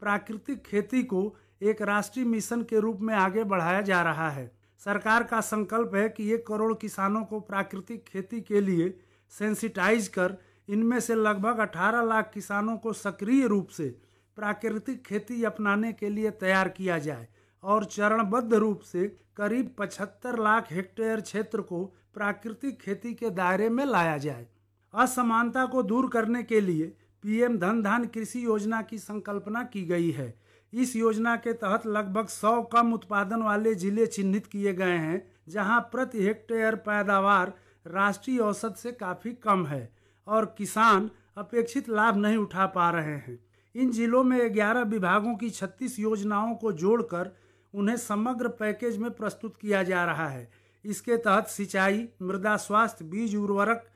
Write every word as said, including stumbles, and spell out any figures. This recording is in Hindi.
प्राकृतिक खेती को एक राष्ट्रीय मिशन के रूप में आगे बढ़ाया जा रहा है। सरकार का संकल्प है कि एक करोड़ किसानों को प्राकृतिक खेती के लिए सेंसिटाइज कर इनमें से लगभग अठारह लाख किसानों को सक्रिय रूप से प्राकृतिक खेती अपनाने के लिए तैयार किया जाए और चरणबद्ध रूप से करीब पचहत्तर लाख हेक्टेयर क्षेत्र को प्राकृतिक खेती के दायरे में लाया जाए। असमानता को दूर करने के लिए पीएम धन धान्य कृषि योजना की संकल्पना की गई है। इस योजना के तहत लगभग सौ कम उत्पादन वाले जिले चिन्हित किए गए हैं, जहां प्रति हेक्टेयर पैदावार राष्ट्रीय औसत से काफ़ी कम है और किसान अपेक्षित लाभ नहीं उठा पा रहे हैं। इन जिलों में ग्यारह विभागों की छत्तीस योजनाओं को जोड़कर उन्हें समग्र पैकेज में प्रस्तुत किया जा रहा है। इसके तहत सिंचाई, मृदा स्वास्थ्य, बीज उर्वरक,